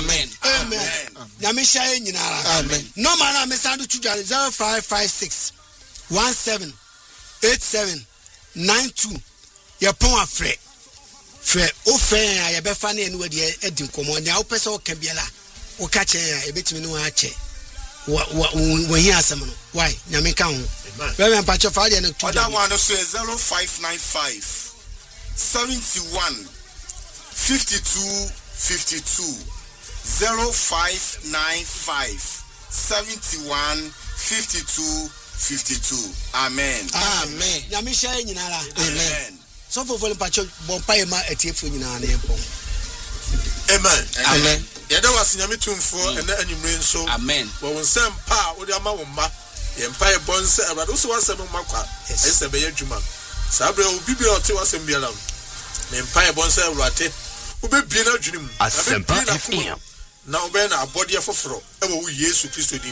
Amen. Nyamisha nyinara. Amen. No man na mesandu chuja 0556 17 87 92. Your pon afre. Fre o fe ya be fa na enu de edi nkomo na o pese o ka biela o ka chen ya ebetimi no a che wo hi asem no why nyame ka ho we pa che fa de na tu other one so 0595 71 52 52 0595 71 52 52 amen nyame sha nyinara amen. So for pacho bompa e ma etiefo nyina na empom. Amen. Yeda wasinyame tumfo ena anyumre nso. Amen. Wo nsem pa wo de ama wo ma. Ye mpa e bonse abado so wasem makwa. Ese be yadwuma. Sabre obi bi ote wasem biala. Me mpa e bonse awrate. Wo be bie na dwunim. Asempa FM. Na wo be na abode foforo e wo Yesu Kristo di